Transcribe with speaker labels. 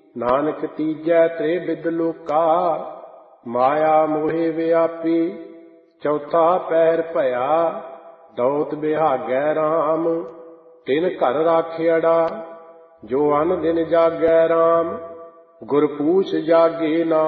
Speaker 1: ਨਾਨਕ ਤੀਜੈ ਤ੍ਰੇ ਬਿਦ ਲੋਕਾ, ਮਾਇਆ ਮੋਹਿ ਵਿਆਪੀ। ਚੌਥਾ ਪੈਰ ਭਇਆ, ਦੌਤ ਬਿਹਾਗੈ ਰਾਮ। ਤਿਨ ਘਰ ਰਾਖਿਆੜਾ, ਜੋ ਅਨ ਦਿਨ ਜਾਗੈ ਰਾਮ। ਗੁਰ ਪੂਛ ਜਾਗੇ ਨਾ